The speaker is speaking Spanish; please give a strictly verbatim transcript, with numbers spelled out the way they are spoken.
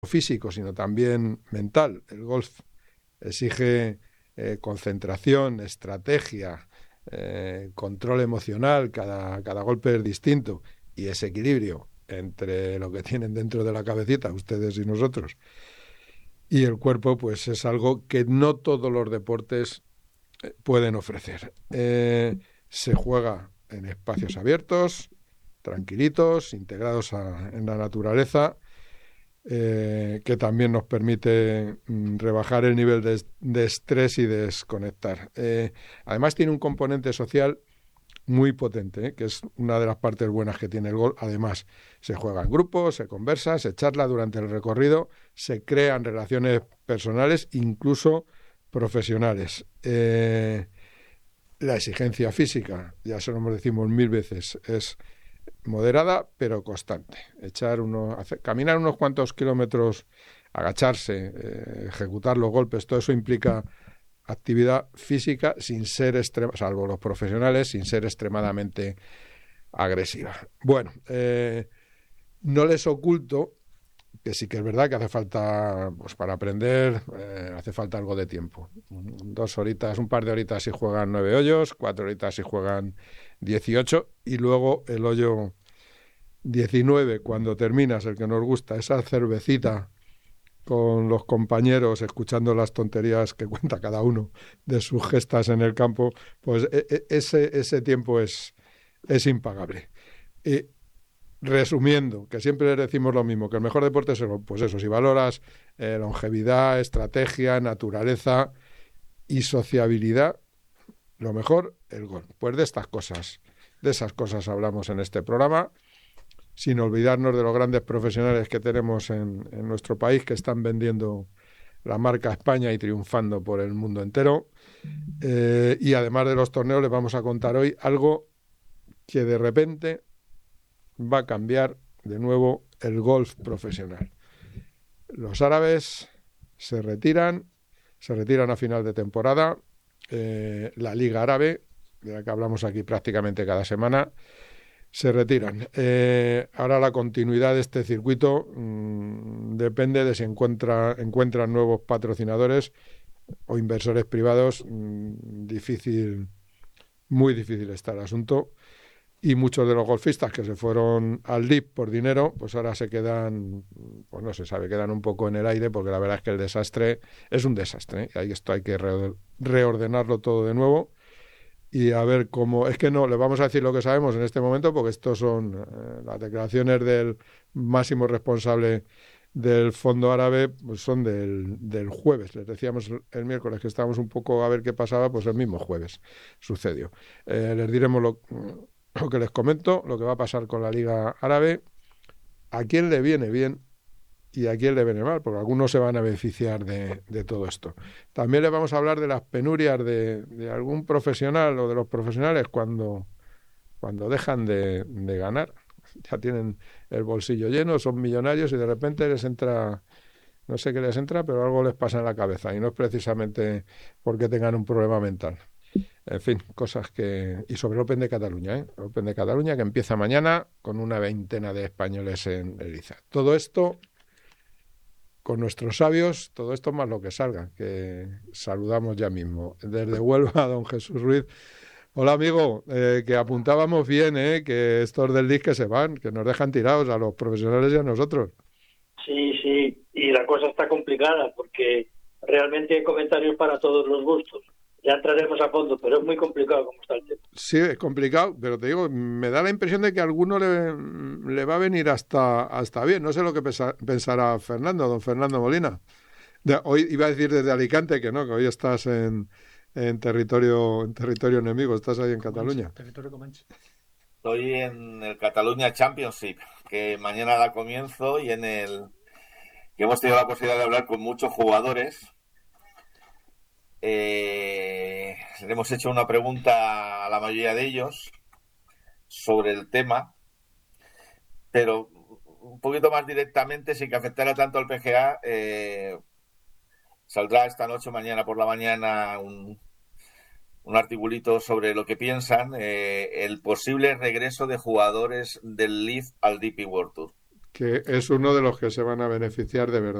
físico, sino también mental. El golf exige eh, concentración, estrategia, eh, control emocional, cada, cada golpe es distinto, y ese equilibrio entre lo que tienen dentro de la cabecita, ustedes y nosotros, y el cuerpo, pues es algo que no todos los deportes eh, pueden ofrecer. Eh, se juega en espacios abiertos, tranquilitos, integrados a, en la naturaleza, eh, que también nos permite mm, rebajar el nivel de, de estrés y desconectar. Eh, además tiene un componente social muy potente, ¿eh? Que es una de las partes buenas que tiene el golf. Además, se juega en grupo, se conversa, se charla durante el recorrido, se crean relaciones personales, incluso profesionales. Eh, la exigencia física, ya se lo decimos mil veces, es moderada pero constante. Echar uno, hacer, caminar unos cuantos kilómetros, agacharse, eh, ejecutar los golpes, todo eso implica actividad física sin ser extrema, salvo los profesionales, sin ser extremadamente agresiva. Bueno, eh, no les oculto que sí que es verdad que hace falta, pues para aprender, eh, hace falta algo de tiempo. Dos horitas, un par de horitas si juegan nueve hoyos, cuatro horitas si juegan dieciocho, y luego el hoyo diecinueve, cuando terminas, el que nos gusta, esa cervecita con los compañeros, escuchando las tonterías que cuenta cada uno de sus gestas en el campo, pues ese, ese tiempo es, es impagable. Y resumiendo, que siempre les decimos lo mismo, que el mejor deporte es el golf. Pues eso, si valoras eh, longevidad, estrategia, naturaleza y sociabilidad, lo mejor, el golf. Pues de estas cosas, de esas cosas hablamos en este programa, sin olvidarnos de los grandes profesionales que tenemos en, en nuestro país, que están vendiendo la marca España y triunfando por el mundo entero. Eh, y además de los torneos, les vamos a contar hoy algo que de repente va a cambiar de nuevo el golf profesional. Los árabes se retiran, se retiran a final de temporada. Eh, la Liga Árabe, de la que hablamos aquí prácticamente cada semana, se retiran. Eh, ahora la continuidad de este circuito mmm, depende de si encuentra, encuentran nuevos patrocinadores o inversores privados. Mmm, difícil, muy difícil está el asunto. Y muchos de los golfistas que se fueron al D I P por dinero, pues ahora se quedan, pues no se sabe, quedan un poco en el aire, porque la verdad es que el desastre es un desastre, ¿eh? Y ahí esto hay que re- reordenarlo todo de nuevo. Y a ver cómo... Es que no, le vamos a decir lo que sabemos en este momento, porque estos son eh, las declaraciones del máximo responsable del Fondo Árabe, pues son del, del jueves. Les decíamos el miércoles que estábamos un poco a ver qué pasaba, pues el mismo jueves sucedió. Eh, les diremos lo, lo que les comento, lo que va a pasar con la Liga Árabe, a quién le viene bien y a quién le viene mal, porque algunos se van a beneficiar de, de todo esto. También les vamos a hablar de las penurias de, de algún profesional o de los profesionales cuando, cuando dejan de, de ganar. Ya tienen el bolsillo lleno, son millonarios y de repente les entra, no sé qué les entra, pero algo les pasa en la cabeza y no es precisamente porque tengan un problema mental. En fin, cosas que... Y sobre el Open de Cataluña, ¿eh? El Open de Cataluña que empieza mañana con una veintena de españoles en Eliza. Todo esto con nuestros sabios, todo esto más lo que salga, que saludamos ya mismo. Desde Huelva, don Jesús Ruiz. Hola, amigo, eh, que apuntábamos bien, eh, que estos del D I C que se van, que nos dejan tirados a los profesionales y a nosotros. Sí, sí, y la cosa está complicada porque realmente hay comentarios para todos los gustos. Ya entraremos a fondo, pero es muy complicado como está el tema. Sí, es complicado, pero te digo, me da la impresión de que a alguno le, le va a venir hasta, hasta bien. No sé lo que pensa, pensará Fernando, don Fernando Molina. De, hoy iba a decir desde Alicante que no, que hoy estás en, en territorio en territorio enemigo, estás ahí en Cataluña. Comanche, territorio Comanche. Estoy en el Cataluña Championship, que mañana da comienzo, y en el que hemos tenido la posibilidad de hablar con muchos jugadores. Eh, le hemos hecho una pregunta a la mayoría de ellos sobre el tema, pero un poquito más directamente, sin que afectara tanto al P G A. Eh, saldrá esta noche, mañana por la mañana, un, un articulito sobre lo que piensan, eh, el posible regreso de jugadores del L I V al D P World Tour. que es uno de los que se van a beneficiar de verdad.